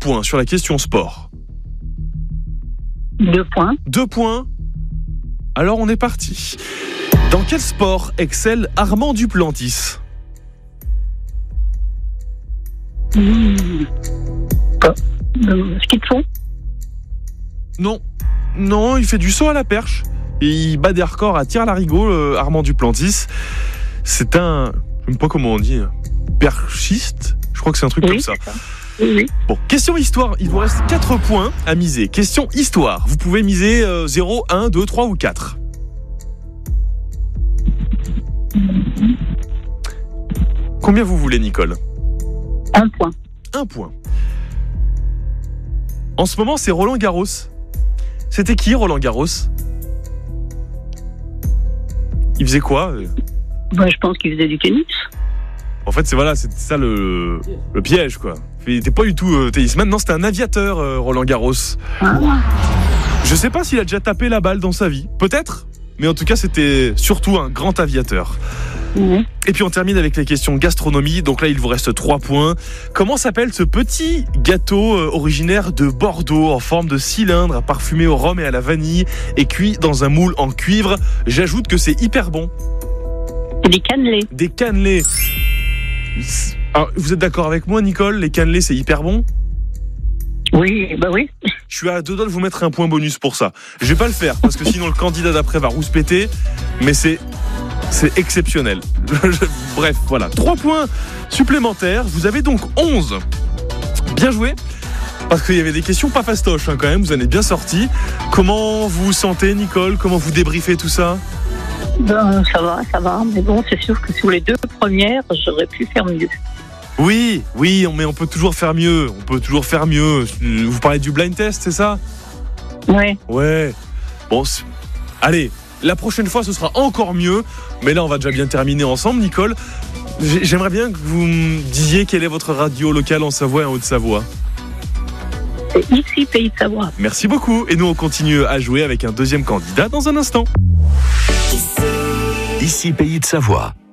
points sur la question sport. 2 points. 2 points. Alors on est parti. Dans quel sport excelle Armand Duplantis ? Ski de fond. Non, il fait du saut à la perche. Et il bat des records à tir à l'arigot, Armand Duplantis. C'est un... Je ne sais pas comment on dit. Perchiste ? Je crois que c'est un truc comme ça. Oui. Bon, question histoire. Il vous reste 4 points à miser. Question histoire. Vous pouvez miser 0, 1, 2, 3 ou 4. Combien vous voulez, Nicole ? 1 point. 1 point. En ce moment, c'est Roland Garros. C'était qui, Roland Garros ? Il faisait quoi ? Je pense qu'il faisait du tennis. En fait, c'est ça le piège, quoi. Il n'était pas du tout tennisman. Non, c'était un aviateur, Roland Garros. Je sais pas s'il a déjà tapé la balle dans sa vie. Peut-être. Mais en tout cas, c'était surtout un grand aviateur. Et puis on termine avec les questions gastronomie. Donc là, il vous reste 3 points. Comment s'appelle ce petit gâteau originaire de Bordeaux en forme de cylindre, parfumé au rhum et à la vanille et cuit dans un moule en cuivre ? J'ajoute que c'est hyper bon. Des cannelés. Des cannelés. Alors, vous êtes d'accord avec moi, Nicole ? Les cannelés, c'est hyper bon ? Oui, oui. Je suis à 2 doigts de vous mettre un point bonus pour ça. Je vais pas le faire parce que sinon le candidat d'après va rouspéter. Mais c'est exceptionnel. Bref, voilà. 3 points supplémentaires. Vous avez donc 11. Bien joué. Parce qu'il y avait des questions pas fastoches quand même. Vous en êtes bien sortis. Comment vous vous sentez, Nicole ? Comment vous débriefez tout ça ? Ça va. Mais bon, c'est sûr que sur les 2 premières, j'aurais pu faire mieux. Oui, mais on peut toujours faire mieux. Vous parlez du blind test, c'est ça ? Ouais. Bon, allez, la prochaine fois, ce sera encore mieux. Mais là, on va déjà bien terminer ensemble, Nicole. J'aimerais bien que vous me disiez quelle est votre radio locale en Savoie et en Haute-Savoie. C'est ici, Pays de Savoie. Merci beaucoup. Et nous, on continue à jouer avec un deuxième candidat dans un instant. Ici, Pays de Savoie.